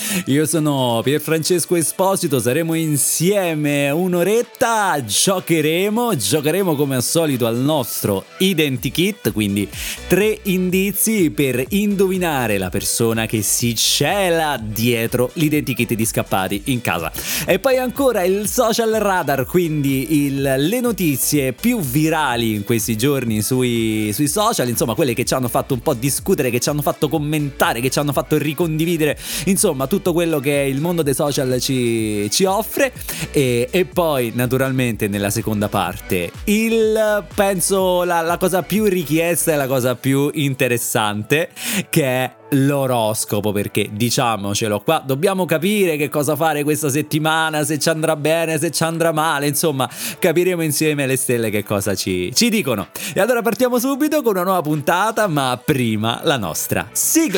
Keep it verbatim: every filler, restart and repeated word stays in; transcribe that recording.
Io sono Pierfrancesco Esposito, saremo insieme un'oretta, giocheremo, giocheremo come al solito al nostro Identikit, quindi tre indizi per indovinare la persona che si cela dietro l'identikit di Scappati in casa. E poi ancora il social radar, quindi il, le notizie più virali in questi giorni sui, sui social, insomma quelle che ci hanno fatto un po' discutere, che ci hanno fatto commentare, che ci hanno fatto ricondividere, insomma tutto quello che il mondo dei social ci, ci offre. E, e poi naturalmente nella seconda parte il penso la, la cosa più richiesta e la cosa più interessante, che è l'oroscopo, perché diciamocelo, qua dobbiamo capire che cosa fare questa settimana, se ci andrà bene, se ci andrà male, insomma capiremo insieme le stelle che cosa ci, ci dicono. E allora partiamo subito con una nuova puntata, ma prima la nostra sigla.